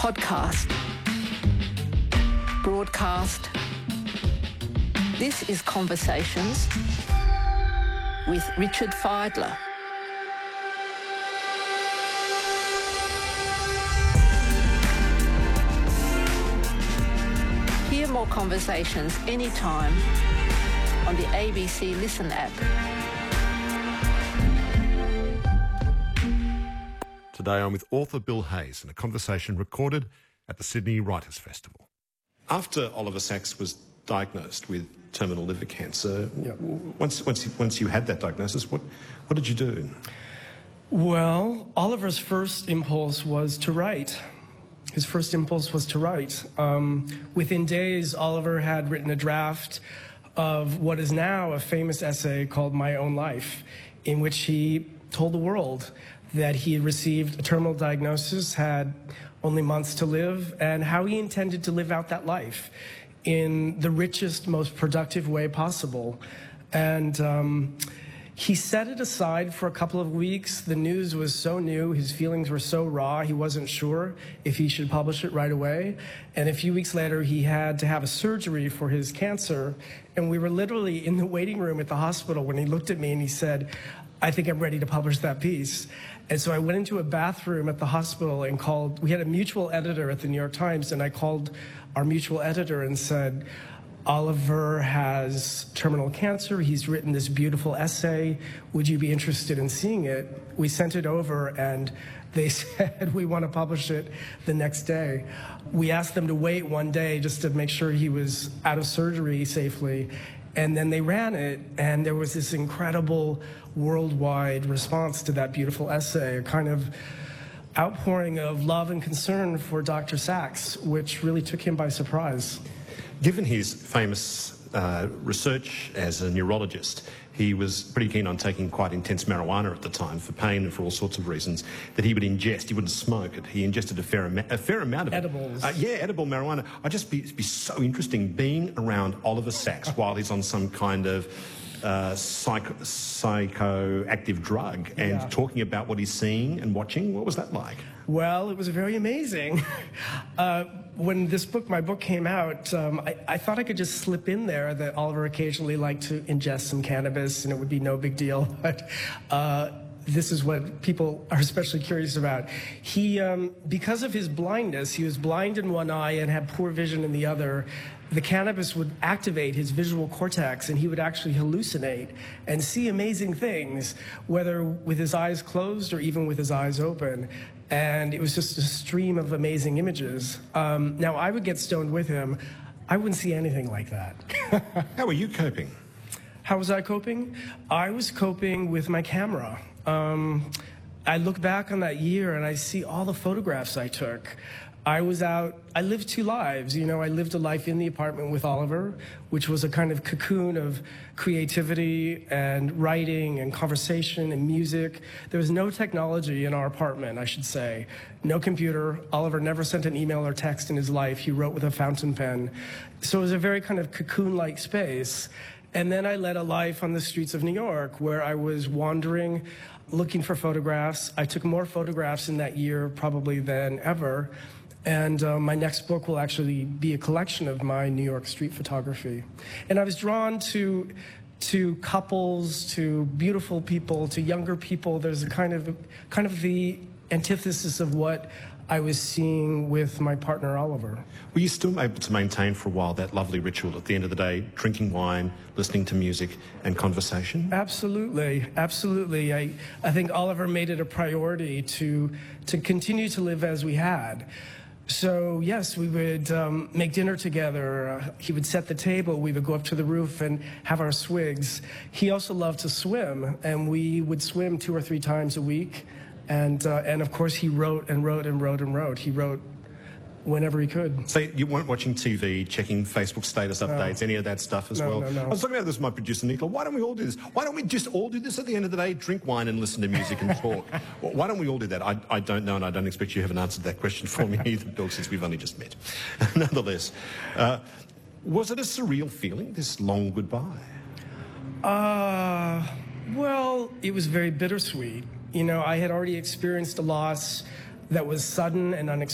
podcast, broadcast. This is Conversations with Richard Fidler. Hear more conversations anytime on the ABC Listen app. Today I'm with author Bill Hayes in a conversation recorded at the Sydney Writers' Festival. After Oliver Sacks was diagnosed with terminal liver cancer, once you had that diagnosis, what did you do? Well, Oliver's first impulse was to write. His first impulse was to write. Within days, Oliver had written a draft of what is now a famous essay called My Own Life, in which he told the world that he had received a terminal diagnosis, had only months to live, and how he intended to live out that life in the richest, most productive way possible. And he set it aside for a couple of weeks. The news was so new, his feelings were so raw, he wasn't sure if he should publish it right away. And a few weeks later, he had to have a surgery for his cancer, and we were literally in the waiting room at the hospital when he looked at me and he said, "I think I'm ready to publish that piece." And so I went into a bathroom at the hospital and called, we had a mutual editor at the New York Times, and I called our mutual editor and said, "Oliver has terminal cancer. He's written this beautiful essay. Would you be interested in seeing it?" We sent it over, and they said, "We want to publish it the next day." We asked them to wait one day just to make sure he was out of surgery safely. And then they ran it, and there was this incredible worldwide response to that beautiful essay, a kind of outpouring of love and concern for Dr. Sacks, which really took him by surprise. Given his famous research as a neurologist, he was pretty keen on taking quite intense marijuana at the time for pain and for all sorts of reasons that he would ingest. He wouldn't smoke it. He ingested a fair amount of edibles. Edible marijuana. I'd just be so interesting being around Oliver Sacks while he's on some kind of psychoactive drug and talking about what he's seeing and watching. What was that like? Well, it was very amazing. When my book came out, I thought I could just slip in there that Oliver occasionally liked to ingest some cannabis and it would be no big deal. But this is what people are especially curious about. He, because of his blindness, he was blind in one eye and had poor vision in the other. The cannabis would activate his visual cortex, and he would actually hallucinate and see amazing things, whether with his eyes closed or even with his eyes open. And it was just a stream of amazing images. Now, I would get stoned with him. I wouldn't see anything like that. How were you coping? How was I coping? I was coping with my camera. I look back on that year and I see all the photographs I took. I was out, I lived two lives. You know, I lived a life in the apartment with Oliver, which was a kind of cocoon of creativity and writing and conversation and music. There was no technology in our apartment, I should say. No computer. Oliver never sent an email or text in his life. He wrote with a fountain pen. So it was a very kind of cocoon-like space. And then I led a life on the streets of New York where I was wandering, looking for photographs. I took more photographs in that year probably than ever. And my next book will actually be a collection of my New York street photography. And I was drawn to couples, to beautiful people, to younger people. There's a kind of the antithesis of what I was seeing with my partner, Oliver. Were you still able to maintain for a while that lovely ritual at the end of the day, drinking wine, listening to music and conversation? Absolutely, absolutely. I think Oliver made it a priority to continue to live as we had. So, yes, we would make dinner together. He would set the table. We would go up to the roof and have our swigs. He also loved to swim, and we would swim 2 or 3 times a week. And of course, he wrote and wrote and wrote and wrote. He wrote whenever he could. So you weren't watching TV, checking Facebook status updates, any of that stuff as well? No. I was talking about this with my producer, Nicola. Why don't we all do this? Why don't we just all do this at the end of the day? Drink wine and listen to music and talk. Why don't we all do that? I don't know, and I don't expect you haven't answered that question for me either, Bill, since we've only just met. Nonetheless, was it a surreal feeling, this long goodbye? Well, it was very bittersweet. You know, I had already experienced a loss that was sudden and unexpected.